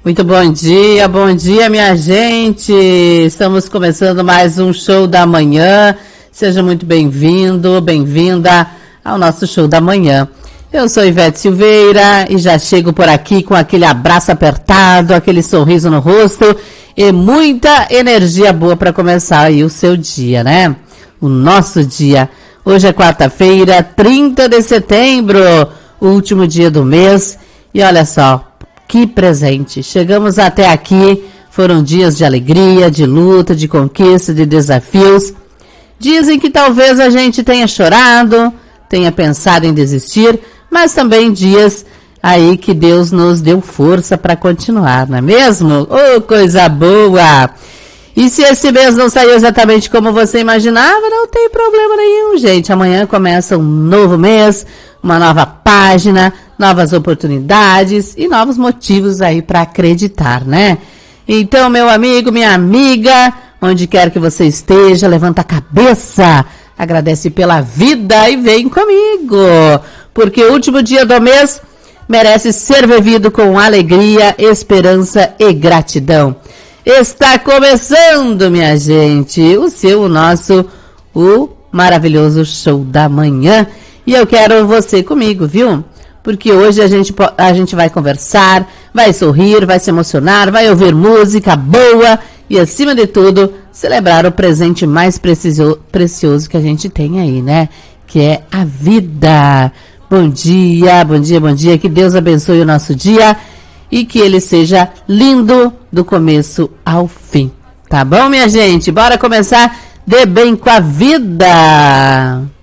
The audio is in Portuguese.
Muito bom dia, minha gente. Estamos começando mais um show da manhã. Seja muito bem-vindo, bem-vinda ao nosso show da manhã. Eu sou Ivete Silveira e já chego por aqui com aquele abraço apertado, aquele sorriso no rosto e muita energia boa para começar aí o seu dia, né? O nosso dia. Hoje é quarta-feira, 30 de setembro, último dia do mês. E olha só, que presente. Chegamos até aqui, foram dias de alegria, de luta, de conquista, de desafios. Dizem que talvez a gente tenha chorado, tenha pensado em desistir, mas também dias aí que Deus nos deu força para continuar, não é mesmo? Oh, coisa boa! E se esse mês não saiu exatamente como você imaginava, não tem problema nenhum, gente. Amanhã começa um novo mês, uma nova página, novas oportunidades e novos motivos aí para acreditar, né? Então, meu amigo, minha amiga, onde quer que você esteja, levanta a cabeça, agradece pela vida e vem comigo, porque o último dia do mês merece ser vivido com alegria, esperança e gratidão. Está começando, minha gente, o maravilhoso show da manhã. E eu quero você comigo, viu? Porque hoje a gente vai conversar, vai sorrir, vai se emocionar, vai ouvir música boa e, acima de tudo, celebrar o presente mais precioso que a gente tem aí, né? Que é a vida. Bom dia, bom dia, bom dia. Que Deus abençoe o nosso dia e que ele seja lindo do começo ao fim. Tá bom, minha gente? Bora começar de bem com a vida!